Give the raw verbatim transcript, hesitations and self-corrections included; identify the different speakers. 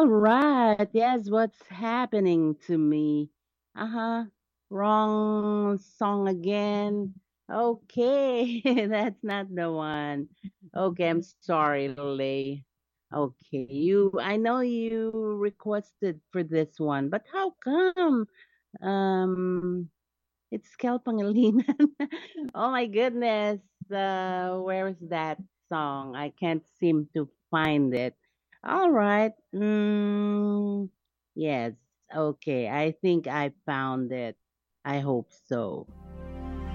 Speaker 1: All right. Yes, what's happening to me? Uh-huh. Wrong song again. Okay, that's not the one. Okay, I'm sorry, Lay. Okay, you I know you requested for this one, but how come? Um it's Kel Pangilinan. Oh my goodness. Uh, where is that song? I can't seem to find it. All right. Mm, yes. Okay. I think I found it. I hope so.